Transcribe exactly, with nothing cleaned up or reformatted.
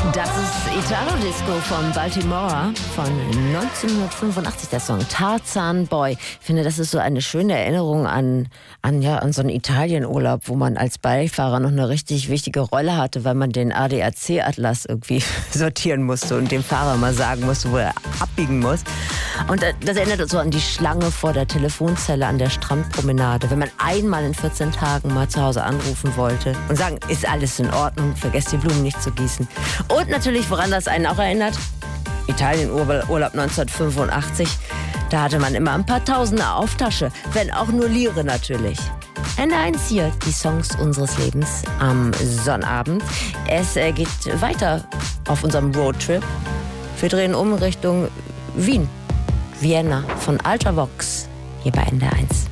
Das ist Italo Disco von Baltimore von neunzehnhundertfünfundachtzig, der Song Tarzan Boy. Ich finde, das ist so eine schöne Erinnerung an, an, ja, an so einen Italienurlaub, wo man als Beifahrer noch eine richtig wichtige Rolle hatte, weil man den A D A C-Atlas irgendwie sortieren musste und dem Fahrer mal sagen musste, wo er abbiegen muss. Und das erinnert uns so an die Schlange vor der Telefonzelle an der Strandpromenade, wenn man einmal in vierzehn Tagen mal zu Hause anrufen wollte und sagen, ist alles in Ordnung, vergesst die Blumen nicht zu gießen. Und natürlich, woran das einen auch erinnert, Italienurlaub neunzehnhundertfünfundachtzig, da hatte man immer ein paar Tausender auf Tasche, wenn auch nur Lire natürlich. Ende eins hier, die Songs unseres Lebens am Sonnabend. Es äh, geht weiter auf unserem Roadtrip. Wir drehen um Richtung Wien, Vienna von Ultravox, hier bei Ende eins.